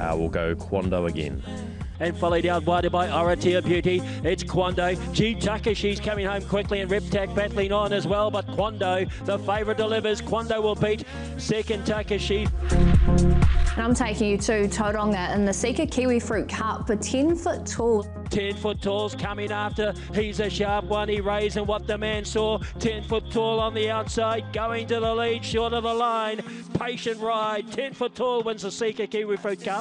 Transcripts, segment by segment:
We'll go Quando again. And fully down wide by Oratia Beauty. It's Quando. G Takashi's coming home quickly and Riptac battling on as well. But Quando, the favourite, delivers. Quando will beat second Takashi. And I'm taking you to Tauranga in the Sika Kiwi Fruit Cup, a 10-foot tall. 10-foot tall's coming after. He's a sharp one. He raised and what the man saw. 10-foot tall on the outside, going to the lead, short of the line. Patient ride. 10-foot tall wins the Sika Kiwi Fruit Cup.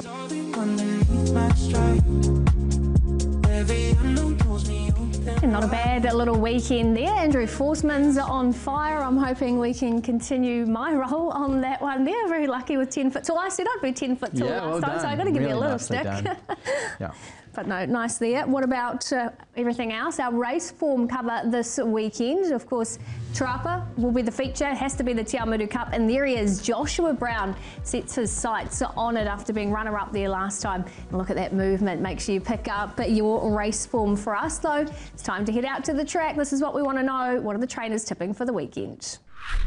And not a bad little weekend there. Andrew Forsman's on fire. I'm hoping we can continue my role on that one there. Very lucky with 10 foot tall. I said I'd be 10 foot tall last time, so I've got to give you a little stick. Yeah. But no, nice there. What about everything else? Our race form cover this weekend. Of course, Te Rapa will be the feature. It has to be the Te Awamutu Cup. And there he is. Joshua Brown sets his sights on it after being runner-up there last time. And look at that movement. Make sure you pick up your race form for us, though. It's time to head out to the track. This is what we want to know. What are the trainers tipping for the weekend?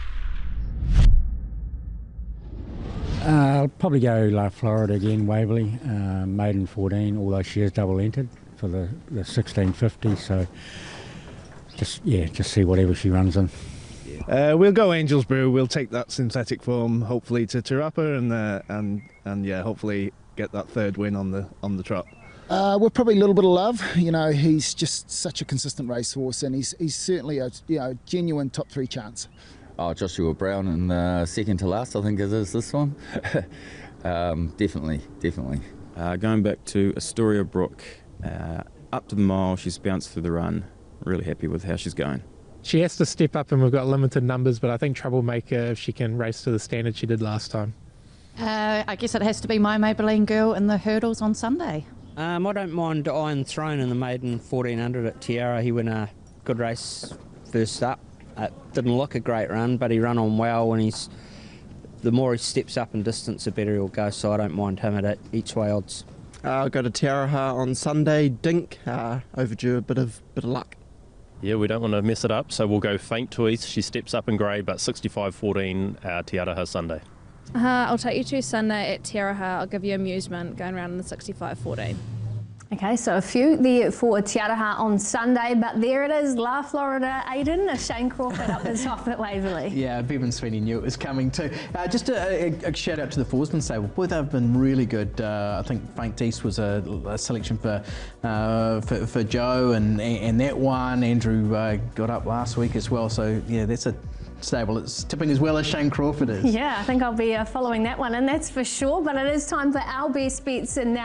I'll probably go La Florida again, Waverley, maiden 14, although she is double entered for the 1650, so just see whatever she runs in. We'll go Angels Brew. We'll take that synthetic form hopefully to Te Rapa and yeah, hopefully get that third win on the trot. We're probably a little bit of love. You know, he's just such a consistent racehorse, and he's certainly a genuine top 3 chance. Oh, Joshua Brown and second to last, I think it is this one. Definitely. Going back to Astoria Brook, up to the mile, she's bounced through the run. Really happy with how she's going. She has to step up, and we've got limited numbers, but I think Troublemaker, if she can race to the standard she did last time. I guess it has to be my Maybelline Girl in the hurdles on Sunday. I don't mind Iron Throne in the maiden 1400 at Tiara. He won a good race first up. Didn't look a great run, but he ran on well, and the more he steps up in distance, the better he'll go, so I don't mind him at each way odds. I'll go to Tiaraha on Sunday. Dink, overdue a bit of luck. Yeah, we don't want to mess it up, so we'll go Faint Twist. She steps up in grey, but 65.14 Tiaraha Sunday. I'll take you to Sunday at Tiaraha. I'll give you amusement going around in the 65.14. Okay, so a few there for Tiaraha on Sunday, but there it is, La Florida, Aiden, Shane Crawford up the top at Waverley. Yeah, Bevan Sweeney knew it was coming too. Just a shout out to the Forsman stable. Boy, they've been really good. I think Faint East was a selection for Joe, and that one, Andrew got up last week as well. So yeah, that's a stable it's tipping as well as Shane Crawford is. Yeah, I think I'll be following that one, and that's for sure. But it is time for our best bets, and now